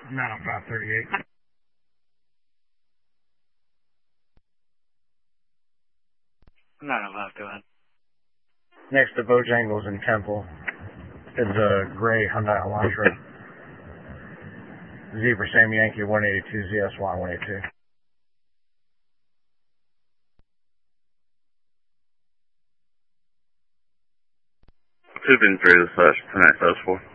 Not on 538. Not on 5, go ahead. Next to Bojangles in Temple is a gray Hyundai Elantra. Z for Sam Yankee 182, ZSY 182. 2 been through the slash 10 4.